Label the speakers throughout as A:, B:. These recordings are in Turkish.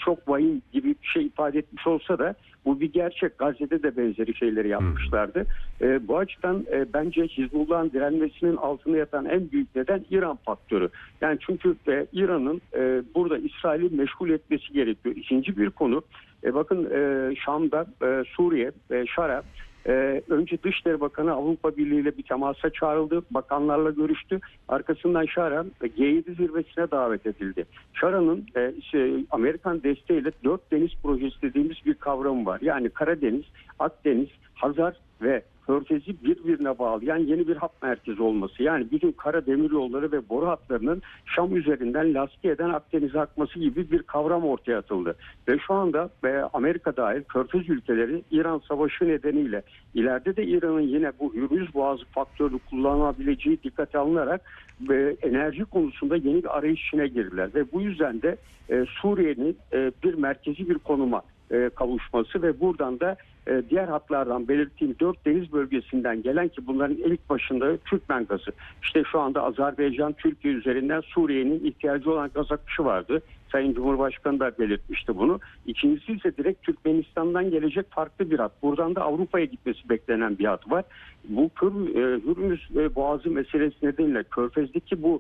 A: çok vahim gibi bir şey ifade etmiş olsa da bu bir gerçek. Gazze'de de benzeri şeyleri yapmışlardı. Bu açıdan bence Hizbullah'ın direnmesinin altında yatan en büyük neden İran faktörü. Yani çünkü İran'ın burada İsrail'i meşgul etmesi gerekiyor. İkinci bir konu, bakın Şam'da Suriye, Şara, önce Dışişleri Bakanı Avrupa Birliği ile bir temasa çağrıldı. Bakanlarla görüştü. Arkasından Şara G7 zirvesine davet edildi. Şara'nın Amerikan desteğiyle 4 deniz projesi dediğimiz bir kavramı var. Yani Karadeniz, Akdeniz, Hazar ve Körfez'i birbirine bağlayan yeni bir hat merkezi olması. Yani bütün kara demiryolları ve boru hatlarının Şam üzerinden lastik eden Akdeniz'e akması gibi bir kavram ortaya atıldı. Ve şu anda Amerika dahil Körfez ülkeleri İran savaşı nedeniyle ileride de İran'ın yine bu Hürmüz Boğazı faktörünü kullanabileceği dikkate alınarak enerji konusunda yeni bir arayış içine girdiler. Ve bu yüzden de Suriye'nin bir merkezi bir konuma kavuşması ve buradan da diğer hatlardan belirttiğim 4 deniz bölgesinden gelen, ki bunların ilk başında Türkmen gazı. İşte şu anda Azerbaycan, Türkiye üzerinden Suriye'nin ihtiyacı olan gaz akışı vardı. Sayın Cumhurbaşkanı da belirtmişti bunu. İkincisi ise direkt Türkmenistan'dan gelecek farklı bir hat. Buradan da Avrupa'ya gitmesi beklenen bir hat var. Bu Hürmüz Boğazı meselesi nedeniyle Körfez'deki bu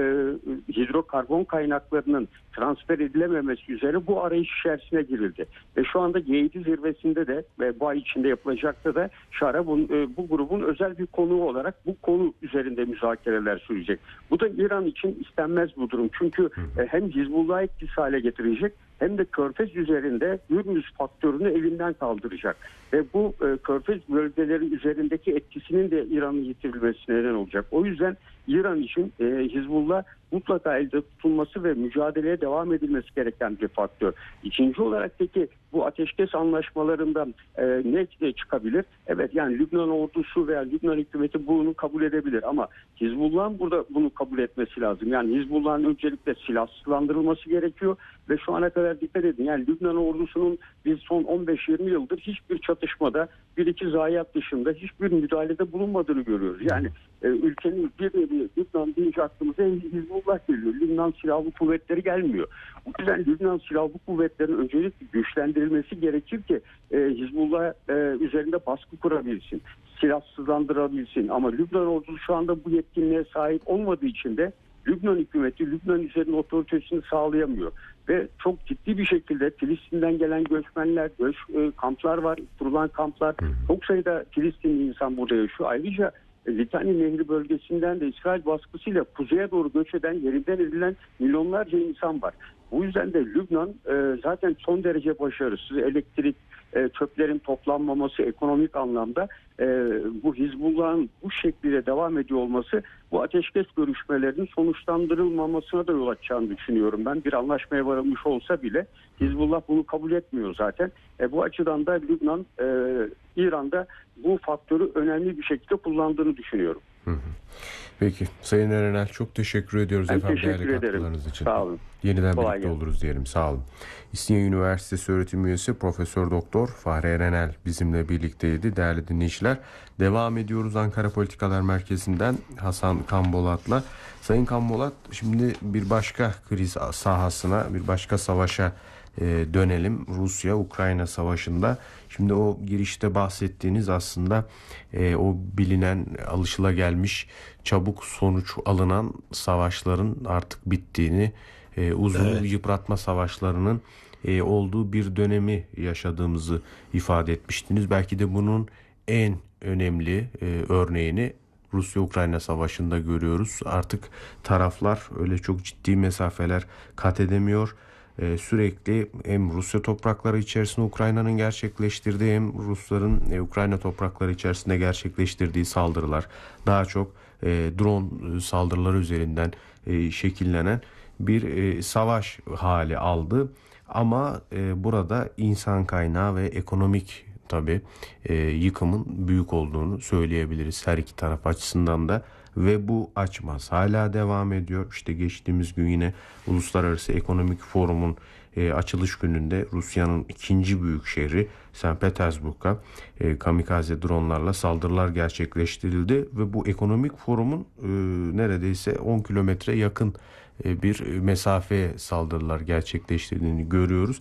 A: hidrokarbon kaynaklarının transfer edilememesi üzere bu arayış içerisine girildi. Ve şu anda G7 zirvesinde de ve bu ay içinde yapılacakta da Şara bu grubun özel bir konuğu olarak bu konu üzerinde müzakereler sürecek. Bu da İran için istenmez bu durum. Çünkü hem Hizbullah'ı etkisiz hale getirecek hem de Körfez üzerinde Hürmüz faktörünü elinden kaldıracak. Ve bu Körfez bölgeleri üzerindeki etkisinin de İran'ın yitirilmesine neden olacak. O yüzden İran için Hizbullah mutlaka elde tutulması ve mücadeleye devam edilmesi gereken bir faktör. İkinci olarak peki bu ateşkes anlaşmalarından ne çıkabilir? Evet, yani Lübnan ordusu veya Lübnan hükümeti bunu kabul edebilir ama Hizbullah'ın burada bunu kabul etmesi lazım. Yani Hizbullah'ın öncelikle silahsızlandırılması gerekiyor ve şu ana kadar dikkat edin, yani Lübnan ordusunun biz son 15-20 yıldır hiçbir çatışmada bir iki zayiat dışında hiçbir müdahalede bulunmadığını görüyoruz. Yani ülkenin bir Lübnan deyince aklımıza Hizbullah geliyor. Lübnan Silahlı Kuvvetleri gelmiyor. Bu yüzden Lübnan Silahlı Kuvvetleri'nin öncelikle güçlendirilmesi gerekir ki Hizbullah üzerinde baskı kurabilsin, silahsızlandırabilsin. Ama Lübnan ordusu şu anda bu yetkinliğe sahip olmadığı için de Lübnan hükümeti Lübnan üzerinde otoritesini sağlayamıyor. Ve çok ciddi bir şekilde Filistin'den gelen göçmenler, kamplar var, kurulan kamplar. Çok sayıda Filistinli insan burada yaşıyor. Ayrıca Litani Nehri bölgesinden de İsrail baskısıyla kuzeye doğru göç eden, yerinden edilen milyonlarca insan var. Bu yüzden de Lübnan zaten son derece başarısız. Elektrik, çöplerin toplanmaması, ekonomik anlamda bu Hizbullah'ın bu şekilde devam ediyor olması bu ateşkes görüşmelerinin sonuçlandırılmamasına da yol açacağını düşünüyorum. Ben bir anlaşmaya varılmış olsa bile Hizbullah bunu kabul etmiyor zaten. Bu açıdan da Lübnan, İran'da bu faktörü önemli bir şekilde kullandığını düşünüyorum.
B: Peki Sayın Erenel, çok teşekkür ediyoruz
A: ben
B: efendim
A: teşekkür
B: değerli
A: ederim.
B: katkılarınız için.
A: Sağ olun.
B: Yeniden
A: Kolay
B: birlikte
A: gelsin.
B: oluruz diyelim. Sağ olun. İstinye Üniversitesi öğretim üyesi Profesör Doktor Fahri Erenel bizimle birlikteydi. Değerli dinleyiciler, devam ediyoruz Ankara Politikalar Merkezi'nden Hasan Kanbolat'la. Sayın Kanbolat, şimdi bir başka kriz sahasına, bir başka savaşa dönelim. Rusya-Ukrayna savaşında. Şimdi o girişte bahsettiğiniz aslında o bilinen, alışılagelmiş, çabuk sonuç alınan savaşların artık bittiğini, uzun yıpratma savaşlarının olduğu bir dönemi yaşadığımızı ifade etmiştiniz. Belki de bunun en önemli örneğini Rusya-Ukrayna savaşında görüyoruz. Artık taraflar öyle çok ciddi mesafeler kat edemiyor. Sürekli hem Rusya toprakları içerisinde Ukrayna'nın gerçekleştirdiği hem Rusların Ukrayna toprakları içerisinde gerçekleştirdiği saldırılar, daha çok drone saldırıları üzerinden şekillenen bir savaş hali aldı. Ama burada insan kaynağı ve ekonomik tabii yıkımın büyük olduğunu söyleyebiliriz her iki taraf açısından da. Ve bu açmaz. Hala devam ediyor. İşte geçtiğimiz gün yine Uluslararası Ekonomik Forum'un açılış gününde Rusya'nın ikinci büyük şehri St. Petersburg'a kamikaze dronlarla saldırılar gerçekleştirildi. Ve bu ekonomik forumun neredeyse 10 kilometre yakın bir mesafeye saldırılar gerçekleştirdiğini görüyoruz.